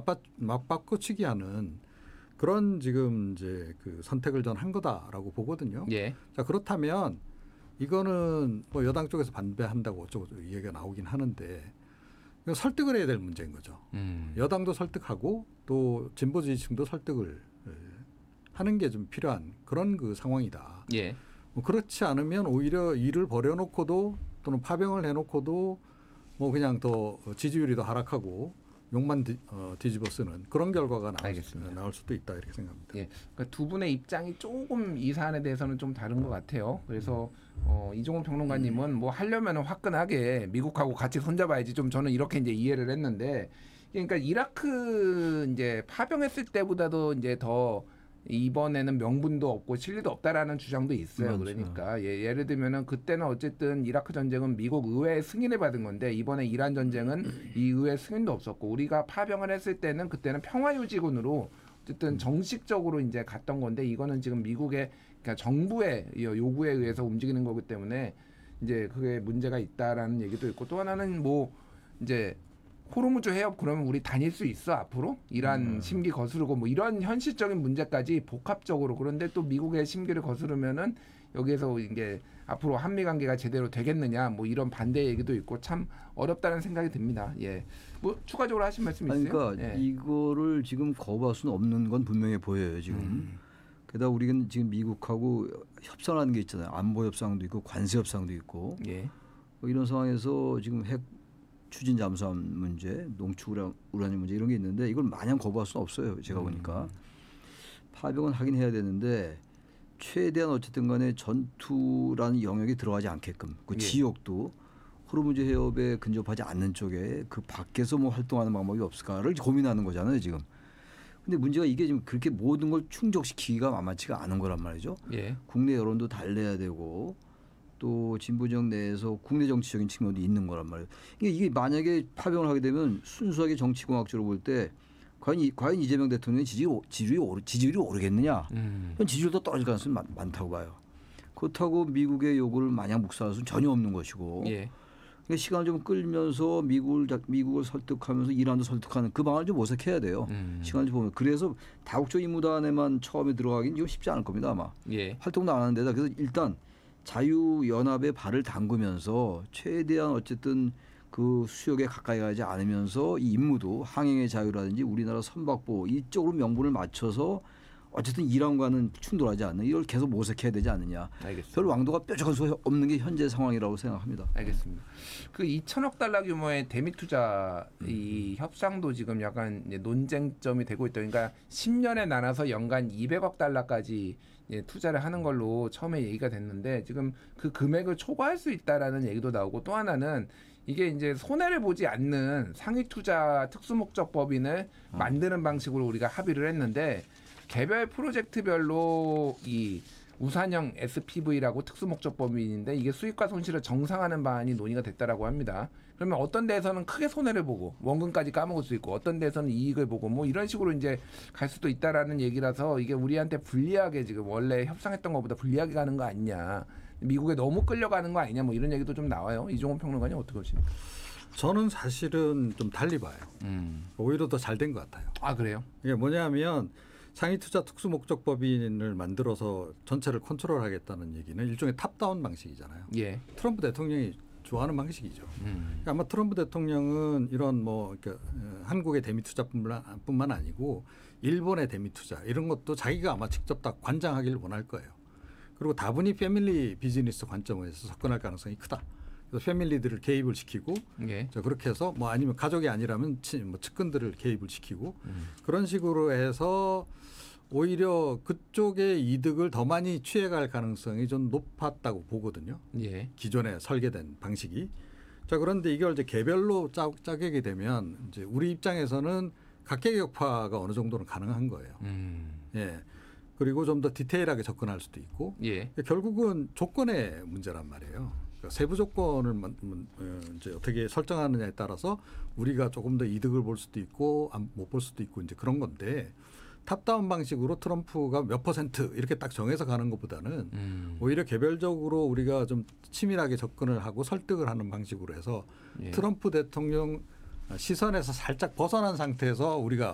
맞바꾸치기 하는 그런 지금 이제 그 선택을 전 한 거다라고 보거든요. 예. 자, 그렇다면 이거는 뭐 여당 쪽에서 반대한다고 어쩌고 얘기가 나오긴 하는데 이건 설득을 해야 될 문제인 거죠. 여당도 설득하고 또 진보 지지층도 설득을 하는 게 좀 필요한 그런 그 상황이다. 예. 뭐 그렇지 않으면 오히려 일을 벌여놓고도 또는 파병을 해놓고도 뭐 그냥 더 지지율이 더 하락하고 욕만 뒤집어 쓰는 그런 결과가 나올 수도 있다 이렇게 생각합니다. 예. 그러니까 두 분의 입장이 조금 이 사안에 대해서는 좀 다른 것 같아요. 그래서 이종훈 평론가님은 뭐 하려면 화끈하게 미국하고 같이 손잡아야지 좀 저는 이렇게 이제 이해를 했는데 그러니까 이라크 이제 파병했을 때보다도 이제 더 이번에는 명분도 없고 실리도 없다라는 주장도 있어요. 맞죠. 그러니까 예를 들면은 그때는 어쨌든 이라크 전쟁은 미국 의회의 승인을 받은 건데 이번에 이란 전쟁은 이 의회 승인도 없었고 우리가 파병을 했을 때는 그때는 평화유지군으로 어쨌든 정식적으로 이제 갔던 건데 이거는 지금 미국의 그러니까 정부의 요구에 의해서 움직이는 거기 때문에 이제 그게 문제가 있다라는 얘기도 있고 또 하나는 뭐 이제 호르무즈 해협 그러면 우리 다닐 수 있어 앞으로? 이란 심기 거스르고 뭐 이런 현실적인 문제까지 복합적으로 그런데 또 미국의 심기를 거스르면은 여기에서 이게 앞으로 한미 관계가 제대로 되겠느냐 뭐 이런 반대 얘기도 있고 참 어렵다는 생각이 듭니다. 예. 뭐 추가적으로 하신 말씀 있어요? 그러니까 예. 이거를 지금 거부할 수는 없는 건 분명해 보여요 지금. 게다가 우리는 지금 미국하고 협상하는 게 있잖아요. 안보 협상도 있고 관세 협상도 있고. 예. 뭐 이런 상황에서 지금 핵 추진 잠수함 문제, 농축 우라늄 문제 이런 게 있는데 이걸 마냥 거부할 수는 없어요. 제가 보니까 파병은 하긴 해야 되는데 최대한 어쨌든 간에 전투라는 영역에 들어가지 않게끔 그 예. 지역도 호르무즈 해협에 근접하지 않는 쪽에 그 밖에서 뭐 활동하는 방법이 없을까를 고민하는 거잖아요 지금. 근데 문제가 이게 지금 그렇게 모든 걸 충족시키기가 만만치가 않은 거란 말이죠. 예. 국내 여론도 달래야 되고 또 진보정 내에서 국내 정치적인 측면도 있는 거란 말이에요. 이게 만약에 파병을 하게 되면 순수하게 정치공학적으로 볼 때 과연 이재명 대통령의 지지율이 오르겠느냐. 지지율도 떨어질 가능성이 많다고 봐요. 그렇다고 미국의 요구를 마냥 묵살할 수는 전혀 없는 것이고 예. 그러니까 시간을 좀 끌면서 미국을 설득하면서 이란도 설득하는 그 방안을 좀 모색해야 돼요. 시간을 좀 보면. 그래서 다국적 임무단에만 처음에 들어가긴 좀 쉽지 않을 겁니다 아마. 예. 활동도 안 하는 데다 그래서 일단 자유연합에 발을 담그면서 최대한 어쨌든 그 수역에 가까이 가지 않으면서 이 임무도 항행의 자유라든지 우리나라 선박보 이쪽으로 명분을 맞춰서 어쨌든 이란과는 충돌하지 않는 이걸 계속 모색해야 되지 않느냐. 알겠습니다. 별 왕도가 뾰족한 수 없는 게 현재 상황이라고 생각합니다. 알겠습니다. 그 2천억 달러 규모의 대미 투자 이 협상도 지금 약간 이제 논쟁점이 되고 있다. 그러니까 10년에 나눠서 연간 200억 달러까지 투자를 하는 걸로 처음에 얘기가 됐는데 지금 그 금액을 초과할 수 있다라는 얘기도 나오고 또 하나는 이게 이제 손해를 보지 않는 상위 투자 특수목적법인을 만드는 방식으로 우리가 합의를 했는데 개별 프로젝트별로 이 우산형 SPV라고 특수목적법인인데 이게 수익과 손실을 정상화하는 방안이 논의가 됐다라고 합니다. 그러면 어떤 데에서는 크게 손해를 보고 원금까지 까먹을 수 있고 어떤 데에서는 이익을 보고 뭐 이런 식으로 이제 갈 수도 있다라는 얘기라서 이게 우리한테 불리하게 지금 원래 협상했던 것보다 불리하게 가는 거 아니냐. 미국에 너무 끌려가는 거 아니냐 뭐 이런 얘기도 좀 나와요. 이종훈 평론가님 어떻게 보십니까? 저는 사실은 좀 달리 봐요. 오히려 더 잘 된 것 같아요. 아 그래요? 이게 뭐냐면 상위투자 특수목적법인을 만들어서 전체를 컨트롤하겠다는 얘기는 일종의 탑다운 방식이잖아요. 예. 트럼프 대통령이 좋아하는 방식이죠. 그러니까 아마 트럼프 대통령은 이런 뭐 그러니까 한국의 대미 투자뿐만 아니고 일본의 대미 투자 이런 것도 자기가 아마 직접 다 관장하기를 원할 거예요. 그리고 다분히 패밀리 비즈니스 관점에서 접근할 가능성이 크다. 그래서 패밀리들을 개입을 시키고 예. 그렇게 해서 뭐 아니면 가족이 아니라면 뭐 측근들을 개입을 시키고 그런 식으로 해서 오히려 그쪽의 이득을 더 많이 취해갈 가능성이 좀 높았다고 보거든요. 예. 기존에 설계된 방식이. 자, 그런데 이걸 이제 개별로 짜게 되면 이제 우리 입장에서는 각계격파가 어느 정도는 가능한 거예요. 예. 그리고 좀 더 디테일하게 접근할 수도 있고. 예. 결국은 조건의 문제란 말이에요. 그러니까 세부 조건을 이제 어떻게 설정하느냐에 따라서 우리가 조금 더 이득을 볼 수도 있고 못 볼 수도 있고 이제 그런 건데 탑다운 방식으로 트럼프가 몇 % 이렇게 딱 정해서 가는 것보다는 오히려 개별적으로 우리가 좀 치밀하게 접근을 하고 설득을 하는 방식으로 해서 예. 트럼프 대통령 시선에서 살짝 벗어난 상태에서 우리가